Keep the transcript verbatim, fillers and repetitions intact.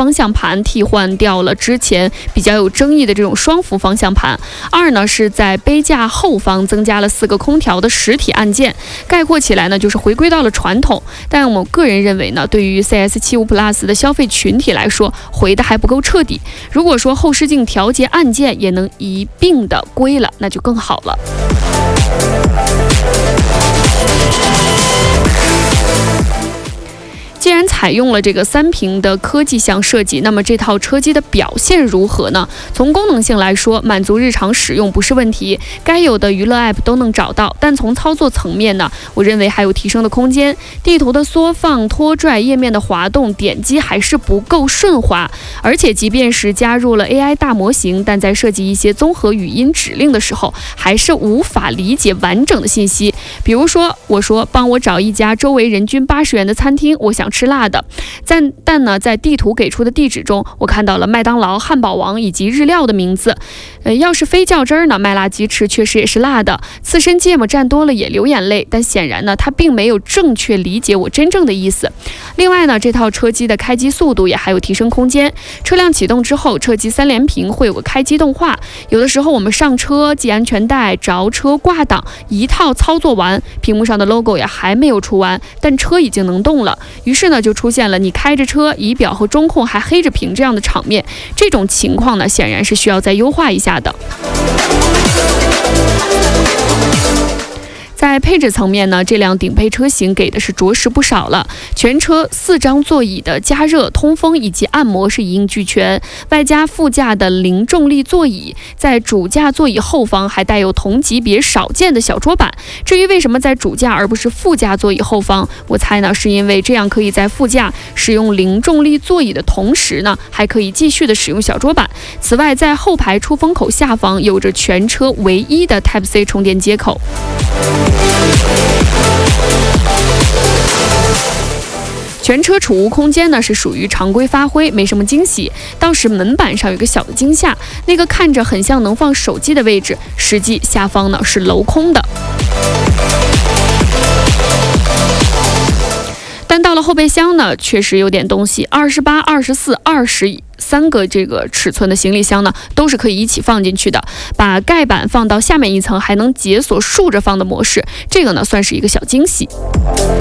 方向盘，替换掉了之前比较有争议的这种双幅方向盘。二呢是在杯架后方增加了四个空调的实体按键，概括起来呢就是回归到了传统。但我个人认为呢，对于 C S 七十五 Plus 的消费群体来说，回的还不够彻底。如果说后视镜调节按键也能一并的归了，那就更好了。既然采用了这个三屏的科技向设计，那么这套车机的表现如何呢？从功能性来说，满足日常使用不是问题，该有的娱乐 app 都能找到。但从操作层面呢，我认为还有提升的空间。地图的缩放、拖拽、页面的滑动、点击还是不够顺滑，而且即便是加入了 A I 大模型，但在设计一些综合语音指令的时候，还是无法理解完整的信息。比如说，我说帮我找一家周围人均八十元的餐厅，我想吃辣的，但但呢，在地图给出的地址中，我看到了麦当劳、汉堡王以及日料的名字。呃，要是非较真儿呢，麦辣鸡翅确实也是辣的，刺身芥末蘸多了也流眼泪。但显然呢，他并没有正确理解我真正的意思。另外呢，这套车机的开机速度也还有提升空间。车辆启动之后，车机三连屏会有个开机动画，有的时候我们上车、系安全带、着车、挂档，一套操作完，屏幕上的 logo 也还没有出完，但车已经能动了。于是呢，就出现了你开着车，仪表和中控还黑着屏这样的场面。这种情况呢，显然是需要再优化一下的。在配置层面呢，这辆顶配车型给的是着实不少了。全车四张座椅的加热、通风以及按摩是一应俱全，外加副驾的零重力座椅，在主驾座椅后方还带有同级别少见的小桌板。至于为什么在主驾而不是副驾座椅后方，我猜呢是因为这样可以在副驾使用零重力座椅的同时呢，还可以继续的使用小桌板。此外，在后排出风口下方有着全车唯一的 Type C 充电接口。全车储物空间呢是属于常规发挥，没什么惊喜。倒是门板上有个小的惊吓，那个看着很像能放手机的位置，实际下方呢是镂空的。但到了后备箱呢，确实有点东西。二十八、二十四、二十三个这个尺寸的行李箱呢，都是可以一起放进去的。把盖板放到下面一层，还能解锁竖着放的模式，这个呢算是一个小惊喜。